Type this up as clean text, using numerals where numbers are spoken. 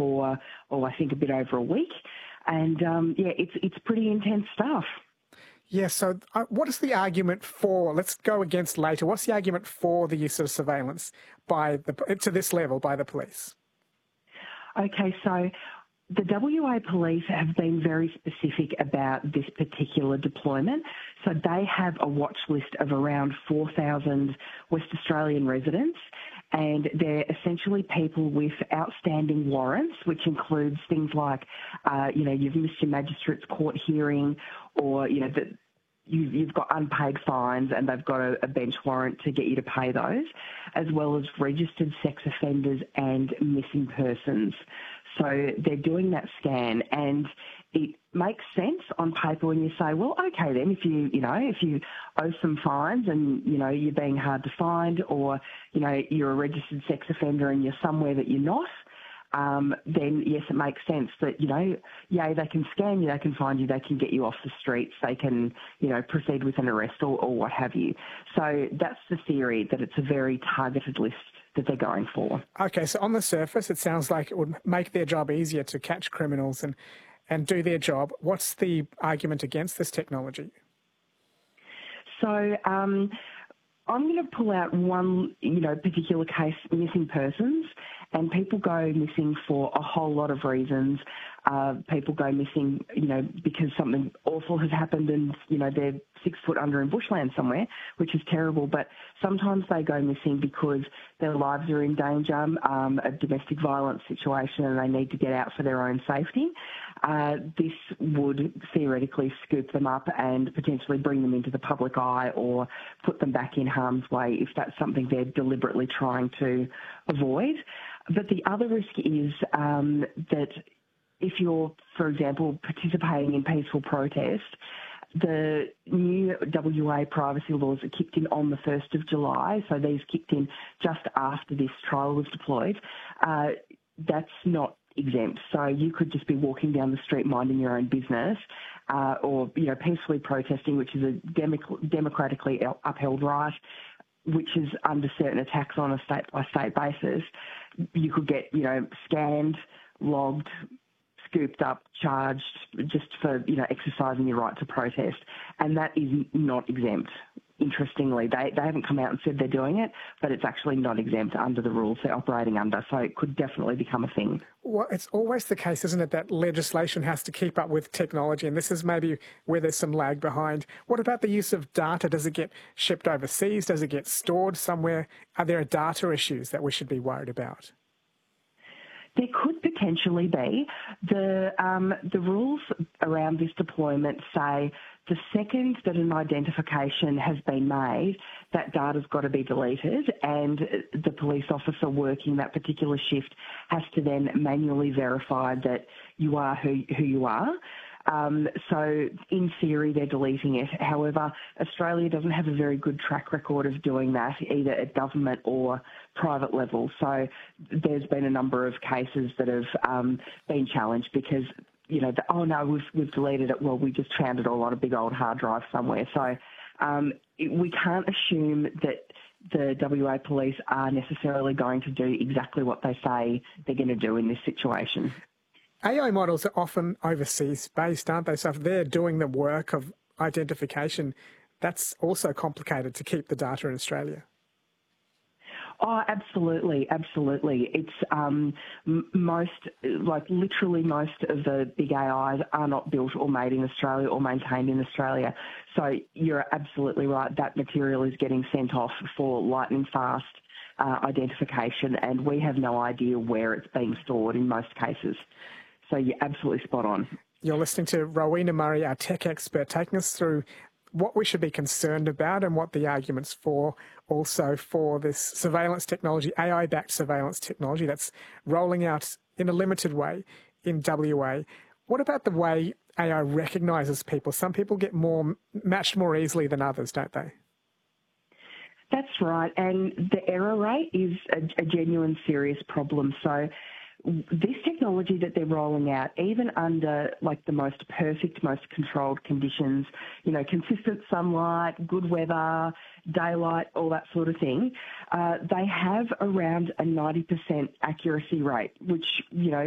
for, I think, a bit over a week. And, it's pretty intense stuff. Yeah, so what is the argument for, let's go against later, what's the argument for the use of surveillance to this level by the police? Okay, so the WA police have been very specific about this particular deployment. So they have a watch list of around 4,000 West Australian residents, and they're essentially people with outstanding warrants, which includes things like, you've missed your magistrate's court hearing, or, you've got unpaid fines and they've got a bench warrant to get you to pay those, as well as registered sex offenders and missing persons. So they're doing that scan, and it makes sense on paper when you say, well, okay then, if you owe some fines and, you're being hard to find, or, you're a registered sex offender and you're somewhere that you're not, then yes, it makes sense that, they can scan you, they can find you, they can get you off the streets, they can, proceed with an arrest or what have you. So that's the theory, that it's a very targeted list that they're going for. Okay, so on the surface, it sounds like it would make their job easier to catch criminals and do their job. What's the argument against this technology? So I'm going to pull out one, particular case, missing persons, and people go missing for a whole lot of reasons. People go missing, because something awful has happened and, they're 6 foot under in bushland somewhere, which is terrible. But sometimes they go missing because their lives are in danger, a domestic violence situation, and they need to get out for their own safety. This would theoretically scoop them up and potentially bring them into the public eye or put them back in harm's way if that's something they're deliberately trying to avoid. But the other risk is that if you're, for example, participating in peaceful protest, the new WA privacy laws are kicked in on the 1st of July, so these kicked in just after this trial was deployed. That's not exempt. So you could just be walking down the street minding your own business, or peacefully protesting, which is a democratically upheld right, which is under certain attacks on a state-by-state basis. You could get, scanned, logged, scooped up, charged just for, exercising your right to protest. And that is not exempt. Interestingly, they haven't come out and said they're doing it, but it's actually not exempt under the rules they're operating under, so it could definitely become a thing. Well, it's always the case, isn't it, that legislation has to keep up with technology, and this is maybe where there's some lag behind. What about the use of data? Does it get shipped overseas? Does it get stored somewhere? Are there data issues that we should be worried about? There could potentially be. The rules around this deployment say the second that an identification has been made, that data's got to be deleted, and the police officer working that particular shift has to then manually verify that you are who you are. So in theory, they're deleting it. However, Australia doesn't have a very good track record of doing that, either at government or private level. So there's been a number of cases that have been challenged because, we've deleted it. Well, we just found it all on a big old hard drive somewhere. So we can't assume that the WA police are necessarily going to do exactly what they say they're going to do in this situation. AI models are often overseas based, aren't they? So if they're doing the work of identification, that's also complicated to keep the data in Australia. Oh, absolutely, absolutely. It's literally most of the big AIs are not built or made in Australia or maintained in Australia. So you're absolutely right. That material is getting sent off for lightning fast identification, and we have no idea where it's being stored in most cases. So you're absolutely spot on. You're listening to Rowena Murray, our tech expert, taking us through what we should be concerned about and what the arguments also for this surveillance technology, AI-backed surveillance technology that's rolling out in a limited way in WA. What about the way AI recognises people? Some people get matched more easily than others, don't they? That's right, and the error rate is a genuine serious problem. So this technology that they're rolling out, even under the most perfect, most controlled conditions, consistent sunlight, good weather, daylight, all that sort of thing, they have around a 90% accuracy rate, which,